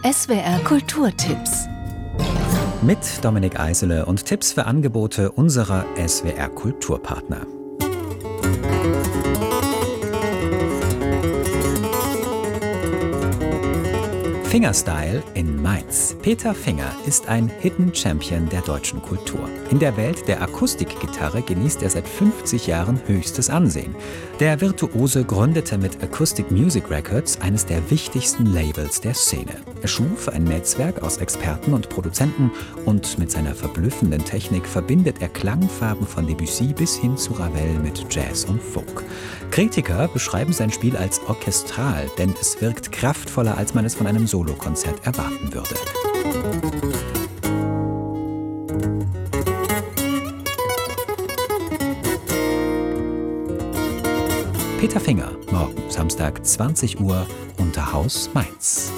SWR Kulturtipps. Mit Dominik Eisele und Tipps für Angebote unserer SWR Kulturpartner. Fingerstyle in Mainz. Peter Finger ist ein Hidden Champion der deutschen Kultur. In der Welt der Akustikgitarre genießt er seit 50 Jahren höchstes Ansehen. Der Virtuose gründete mit Acoustic Music Records eines der wichtigsten Labels der Szene. Er schuf ein Netzwerk aus Experten und Produzenten und mit seiner verblüffenden Technik verbindet er Klangfarben von Debussy bis hin zu Ravel mit Jazz und Folk. Kritiker beschreiben sein Spiel als orchestral, denn es wirkt kraftvoller, als man es von einem Solokonzert erwarten würde. Peter Finger, morgen Samstag 20 Uhr, Unterhaus Mainz.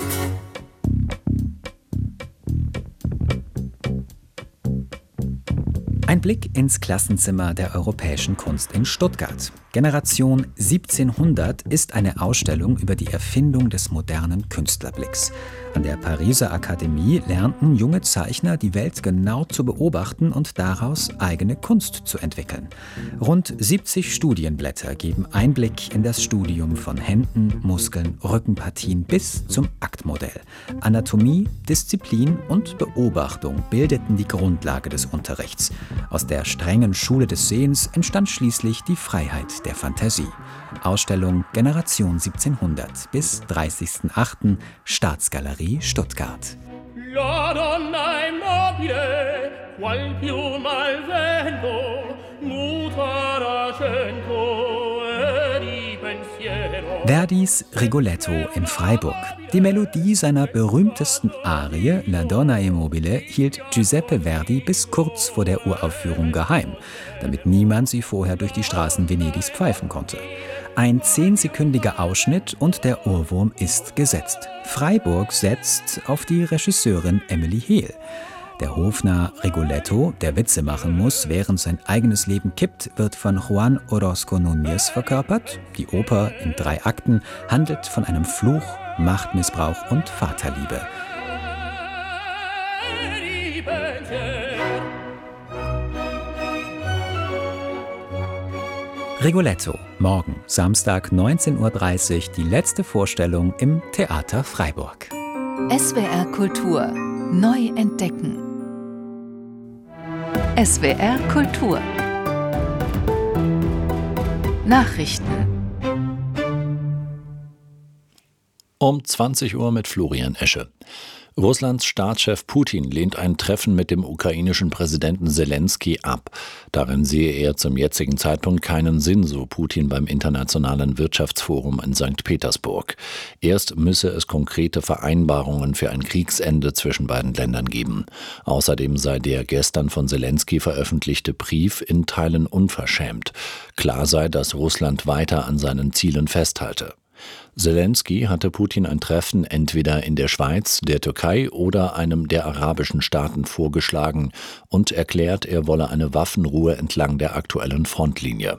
Ein Blick ins Klassenzimmer der europäischen Kunst in Stuttgart. Generation 1700 ist eine Ausstellung über die Erfindung des modernen Künstlerblicks. An der Pariser Akademie lernten junge Zeichner, die Welt genau zu beobachten und daraus eigene Kunst zu entwickeln. Rund 70 Studienblätter geben Einblick in das Studium von Händen, Muskeln, Rückenpartien bis zum Aktmodell. Anatomie, Disziplin und Beobachtung bildeten die Grundlage des Unterrichts. Aus der strengen Schule des Sehens entstand schließlich die Freiheit der Fantasie. Ausstellung Generation 1700 bis 30.08. Staatsgalerie Stuttgart. La donna è mobile, qual più mal vento, muta d'argento e di pensiero. Verdis Rigoletto in Freiburg. Die Melodie seiner berühmtesten Arie La donna è mobile hielt Giuseppe Verdi bis kurz vor der Uraufführung geheim, damit niemand sie vorher durch die Straßen Venedigs pfeifen konnte. Ein 10-sekündiger Ausschnitt und der Ohrwurm ist gesetzt. Freiburg setzt auf die Regisseurin Emily Hehl. Der Hofnarr Rigoletto, der Witze machen muss, während sein eigenes Leben kippt, wird von Juan Orozco Núñez verkörpert. Die Oper in 3 Akten handelt von einem Fluch, Machtmissbrauch und Vaterliebe. Rigoletto, morgen, Samstag 19.30 Uhr, die letzte Vorstellung im Theater Freiburg. SWR Kultur neu entdecken. SWR Kultur Nachrichten Um 20 Uhr mit Florian Esche. Russlands Staatschef Putin lehnt ein Treffen mit dem ukrainischen Präsidenten Selenskyj ab. Darin sehe er zum jetzigen Zeitpunkt keinen Sinn, so Putin beim Internationalen Wirtschaftsforum in St. Petersburg. Erst müsse es konkrete Vereinbarungen für ein Kriegsende zwischen beiden Ländern geben. Außerdem sei der gestern von Selenskyj veröffentlichte Brief in Teilen unverschämt. Klar sei, dass Russland weiter an seinen Zielen festhalte. Selenskyj hatte Putin ein Treffen entweder in der Schweiz, der Türkei oder einem der arabischen Staaten vorgeschlagen und erklärt, er wolle eine Waffenruhe entlang der aktuellen Frontlinie.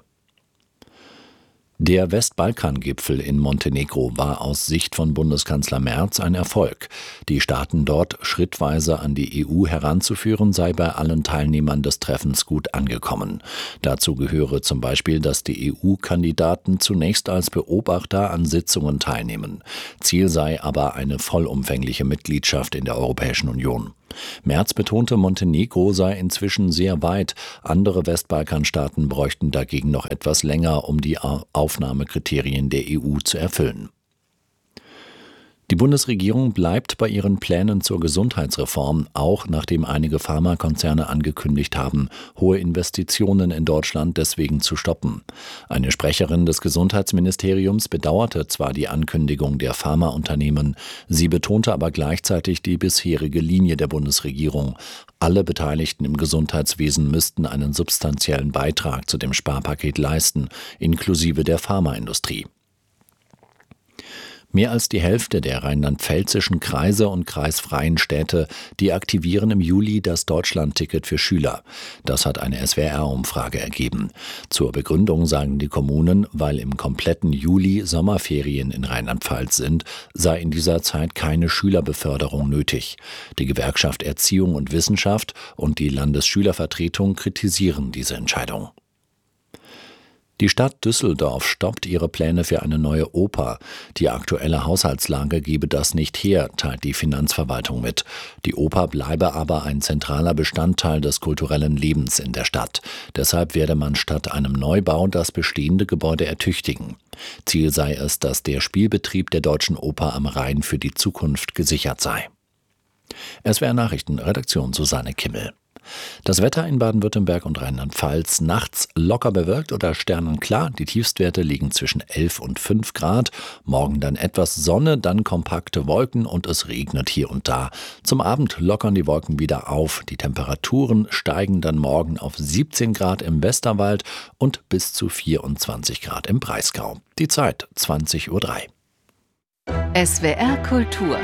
Der Westbalkan-Gipfel in Montenegro war aus Sicht von Bundeskanzler Merz ein Erfolg. Die Staaten dort schrittweise an die EU heranzuführen, sei bei allen Teilnehmern des Treffens gut angekommen. Dazu gehöre zum Beispiel, dass die EU-Kandidaten zunächst als Beobachter an Sitzungen teilnehmen. Ziel sei aber eine vollumfängliche Mitgliedschaft in der Europäischen Union. Merz betonte, Montenegro sei inzwischen sehr weit. Andere Westbalkanstaaten bräuchten dagegen noch etwas länger, um die Aufnahmekriterien der EU zu erfüllen. Die Bundesregierung bleibt bei ihren Plänen zur Gesundheitsreform, auch nachdem einige Pharmakonzerne angekündigt haben, hohe Investitionen in Deutschland deswegen zu stoppen. Eine Sprecherin des Gesundheitsministeriums bedauerte zwar die Ankündigung der Pharmaunternehmen, sie betonte aber gleichzeitig die bisherige Linie der Bundesregierung. Alle Beteiligten im Gesundheitswesen müssten einen substanziellen Beitrag zu dem Sparpaket leisten, inklusive der Pharmaindustrie. Mehr als die Hälfte der rheinland-pfälzischen Kreise und kreisfreien Städte deaktivieren im Juli das Deutschlandticket für Schüler. Das hat eine SWR-Umfrage ergeben. Zur Begründung sagen die Kommunen, weil im kompletten Juli Sommerferien in Rheinland-Pfalz sind, sei in dieser Zeit keine Schülerbeförderung nötig. Die Gewerkschaft Erziehung und Wissenschaft und die Landesschülervertretung kritisieren diese Entscheidung. Die Stadt Düsseldorf stoppt ihre Pläne für eine neue Oper. Die aktuelle Haushaltslage gebe das nicht her, teilt die Finanzverwaltung mit. Die Oper bleibe aber ein zentraler Bestandteil des kulturellen Lebens in der Stadt. Deshalb werde man statt einem Neubau das bestehende Gebäude ertüchtigen. Ziel sei es, dass der Spielbetrieb der Deutschen Oper am Rhein für die Zukunft gesichert sei. SWR Nachrichten, Redaktion Susanne Kimmel. Das Wetter in Baden-Württemberg und Rheinland-Pfalz: nachts locker bewölkt oder sternenklar. Die Tiefstwerte liegen zwischen 11 und 5 Grad. Morgen dann etwas Sonne, dann kompakte Wolken und es regnet hier und da. Zum Abend lockern die Wolken wieder auf. Die Temperaturen steigen dann morgen auf 17 Grad im Westerwald und bis zu 24 Grad im Breisgau. Die Zeit 20:03 Uhr. SWR Kultur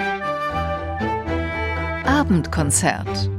Abendkonzert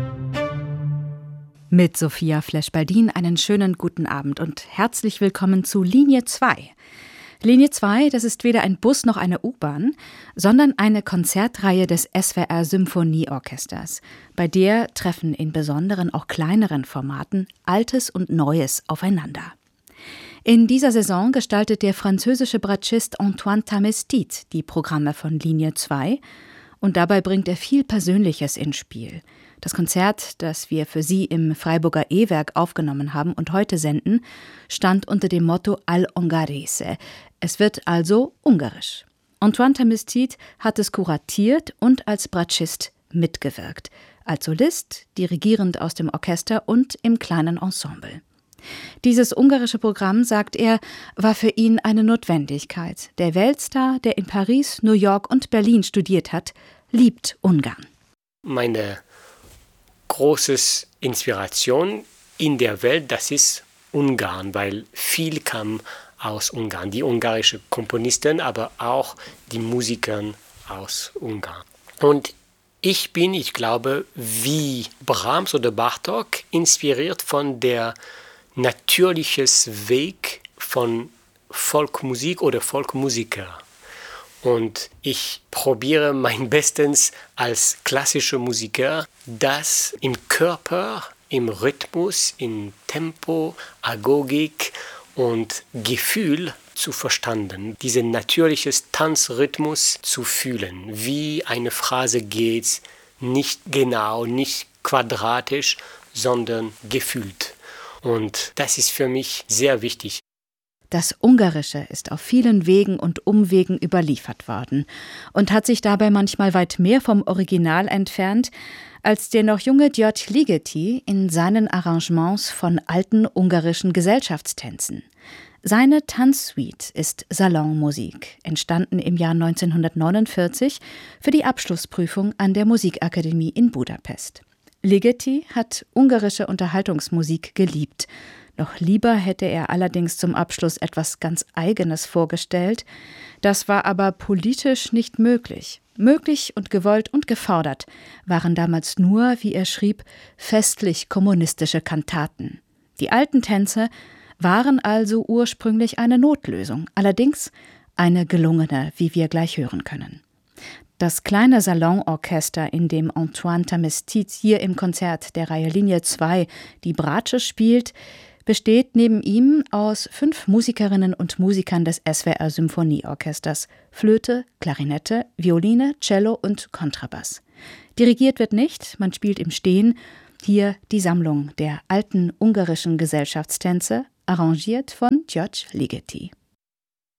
mit Sophia Flesch-Baldin einen schönen guten Abend und herzlich willkommen zu Linie 2. Linie 2, das ist weder ein Bus noch eine U-Bahn, sondern eine Konzertreihe des SWR Symphonieorchesters. Bei der treffen in besonderen, auch kleineren Formaten Altes und Neues aufeinander. In dieser Saison gestaltet der französische Bratschist Antoine Tamestit die Programme von Linie 2 und dabei bringt er viel Persönliches ins Spiel. Das Konzert, das wir für Sie im Freiburger E-Werk aufgenommen haben und heute senden, stand unter dem Motto Al Ungherese. Es wird also ungarisch. Antoine Tamestit hat es kuratiert und als Bratschist mitgewirkt. Als Solist, dirigierend aus dem Orchester und im kleinen Ensemble. Dieses ungarische Programm, sagt er, war für ihn eine Notwendigkeit. Der Weltstar, der in Paris, New York und Berlin studiert hat, liebt Ungarn. Meine große Inspiration in der Welt, das ist Ungarn, weil viel kam aus Ungarn. Die ungarischen Komponisten, aber auch die Musiker aus Ungarn. Und ich glaube, wie Brahms oder Bartók, inspiriert von der natürlichen Weg von Folkmusik oder Folkmusiker. Und ich probiere mein Bestes als klassischer Musiker, das im Körper, im Rhythmus, im Tempo, Agogik und Gefühl zu verstehen. Diesen natürlichen Tanzrhythmus zu fühlen, wie eine Phrase geht, nicht genau, nicht quadratisch, sondern gefühlt. Und das ist für mich sehr wichtig. Das Ungarische ist auf vielen Wegen und Umwegen überliefert worden und hat sich dabei manchmal weit mehr vom Original entfernt, als der noch junge György Ligeti in seinen Arrangements von alten ungarischen Gesellschaftstänzen. Seine Tanzsuite ist Salonmusik, entstanden im Jahr 1949 für die Abschlussprüfung an der Musikakademie in Budapest. Ligeti hat ungarische Unterhaltungsmusik geliebt. Noch lieber hätte er allerdings zum Abschluss etwas ganz Eigenes vorgestellt. Das war aber politisch nicht möglich. Möglich und gewollt und gefordert waren damals nur, wie er schrieb, festlich kommunistische Kantaten. Die alten Tänze waren also ursprünglich eine Notlösung, allerdings eine gelungene, wie wir gleich hören können. Das kleine Salonorchester, in dem Antoine Tamestit hier im Konzert der Reihe Linie 2 die Bratsche spielt, besteht neben ihm aus 5 Musikerinnen und Musikern des SWR Symphonieorchesters: Flöte, Klarinette, Violine, Cello und Kontrabass. Dirigiert wird nicht, man spielt im Stehen. Hier die Sammlung der alten ungarischen Gesellschaftstänze, arrangiert von György Ligeti.